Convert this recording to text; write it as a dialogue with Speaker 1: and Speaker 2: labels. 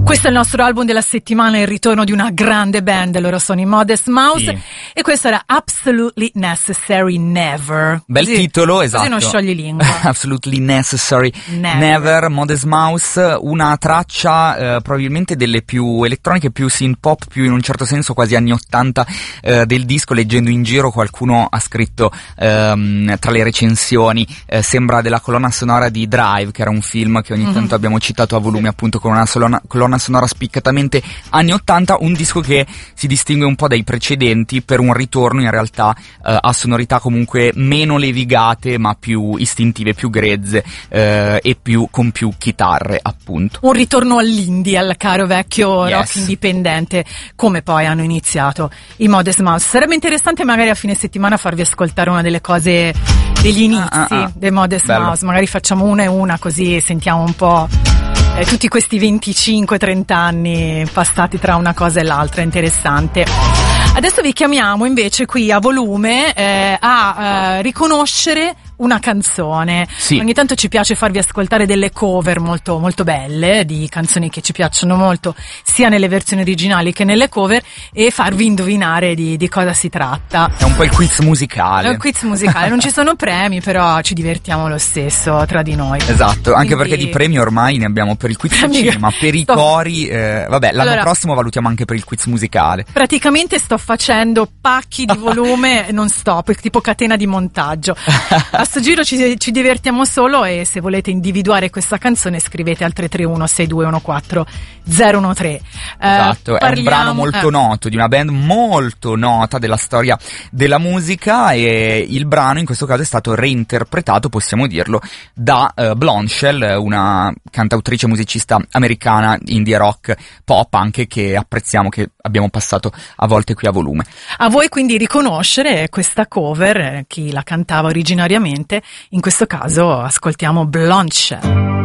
Speaker 1: Questo è il nostro album della settimana, il ritorno di una grande band, loro sono i Modest Mouse, sì. E questo era Absolutely Necessary Never.
Speaker 2: Bel titolo, esatto.
Speaker 1: Così non sciogli lingua.
Speaker 2: Absolutely Necessary Never, Modest Mouse, una traccia probabilmente delle più elettroniche, più synth pop, più in un certo senso quasi anni 80 del disco. Leggendo in giro qualcuno ha scritto tra le recensioni, sembra della colonna sonora di Drive, che era un film che ogni tanto abbiamo citato a volume, appunto con una colonna sonora spiccatamente anni 80, un disco che si distingue un po' dai precedenti per un ritorno in realtà a sonorità comunque meno levigate ma più istintive, più grezze e con più chitarre, appunto.
Speaker 1: Un ritorno all'indie, al caro vecchio rock indipendente, come poi hanno iniziato i Modest Mouse. Sarebbe interessante magari a fine settimana farvi ascoltare una delle cose degli inizi dei Modest Mouse, magari facciamo una e una così sentiamo un po' tutti questi 25-30 anni passati tra una cosa e l'altra, interessante. Adesso vi chiamiamo invece qui a volume a riconoscere una canzone.
Speaker 2: Sì.
Speaker 1: Ogni tanto ci piace farvi ascoltare delle cover molto, molto belle di canzoni che ci piacciono molto, sia nelle versioni originali che nelle cover, e farvi indovinare di cosa si tratta.
Speaker 2: È un po' il quiz musicale.
Speaker 1: È un quiz musicale, non ci sono premi, però ci divertiamo lo stesso tra di noi.
Speaker 2: Esatto, anche perché di premi ormai ne abbiamo per il quiz cinema, per i cori, vabbè, l'anno prossimo valutiamo anche per il quiz musicale.
Speaker 1: Praticamente sto facendo pacchi di volume non stop, tipo catena di montaggio. A sto giro ci divertiamo solo, e se volete individuare questa canzone scrivete al 331-6214-013.
Speaker 2: Esatto, è un brano molto noto, di una band molto nota della storia della musica, e il brano in questo caso è stato reinterpretato, possiamo dirlo, da Blonde Shell, una cantautrice musicista americana, indie rock, pop anche, che apprezziamo, che abbiamo passato a volte qui a volume.
Speaker 1: A voi quindi riconoscere questa cover, chi la cantava originariamente. In questo caso ascoltiamo Blonde Shell.